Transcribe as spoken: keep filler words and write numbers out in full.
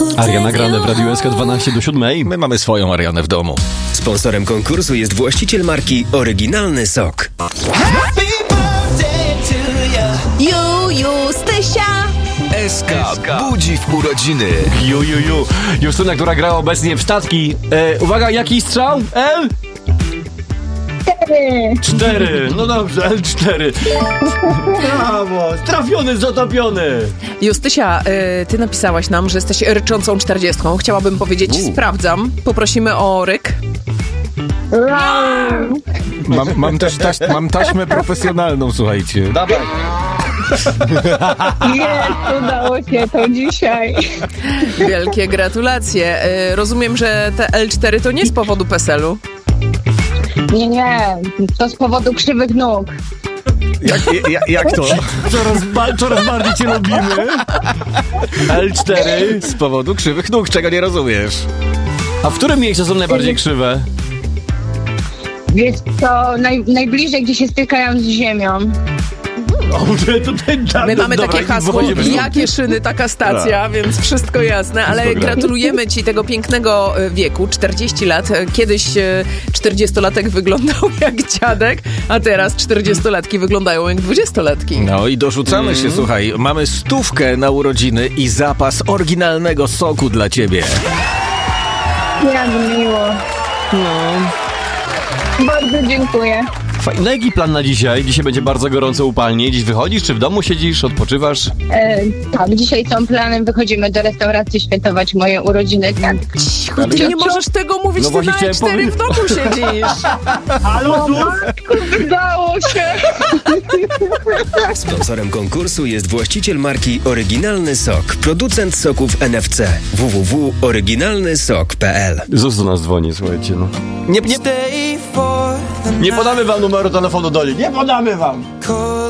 Ariana Grande w Radiu S K dwanaście do siódmej. My mamy swoją Arianę w domu. Sponsorem konkursu jest właściciel marki Oryginalny Sok. Ju, Justysia! S K budzi w urodziny. Ju, ju, ju. Justyna, która gra obecnie w statki. E, uwaga, jaki strzał? L? Cztery. Cztery. No dobrze, L cztery. Brawo, trafiony, zatopiony. Justysia, y, ty napisałaś nam, że jesteś ryczącą czterdziestką. Chciałabym powiedzieć, U. sprawdzam. Poprosimy o ryk. Mam, mam też taś, mam taśmę profesjonalną, słuchajcie. Dawaj. Jest, udało się to dzisiaj. Wielkie gratulacje. Y, rozumiem, że te L cztery to nie z powodu PESEL-u. Nie, nie, to z powodu krzywych nóg. Jak, jak, jak to? Coraz, ba- coraz bardziej cię lubimy. L cztery. Z powodu krzywych nóg, czego nie rozumiesz. A w którym miejscu są najbardziej krzywe? Wiesz co, naj, najbliżej, gdzie się stykają z ziemią. O, to ten, tak, My mamy dobra, takie hasło, wychodzimy. jakie szyny, taka stacja, więc wszystko jasne, ale Wszystko gra. gratulujemy ci tego pięknego e, wieku, czterdzieści lat. Kiedyś e, czterdziestolatek wyglądał jak dziadek, a teraz czterdziestolatki wyglądają jak dwudziestolatki. No i dorzucamy się, słuchaj, mamy stówkę na urodziny i zapas oryginalnego soku dla ciebie. Jak miło. Bardzo dziękuję. Fajny. Jaki plan na dzisiaj? Dzisiaj będzie bardzo gorąco, upalnie. Dziś wychodzisz, czy w domu siedzisz, odpoczywasz? E, tak, dzisiaj są planem, wychodzimy do restauracji świętować moje urodziny. Tak. Cicho, ty nie możesz tego mówić, No ty właśnie na chciałem cztery powiedzieć. w domu siedzisz. Halo, Udało się! Sponsorem konkursu jest właściciel marki Oryginalny Sok, producent soków N F C. w w w kropka oryginalny sok kropka p l. Zus do nas dzwoni, słuchajcie, no. Nie, nie, nie podamy wam numeru telefonu do niej. Nie podamy wam!